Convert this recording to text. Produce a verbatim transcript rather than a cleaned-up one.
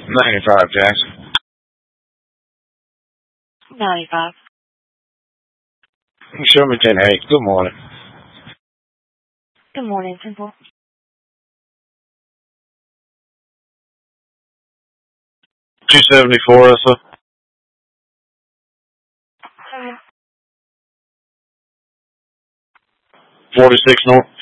ninety-five, Jackson. ninety-five. Show me ten eight. Good morning. Good morning, Temple. two seventy-four, Elsa. Seven. forty-six North.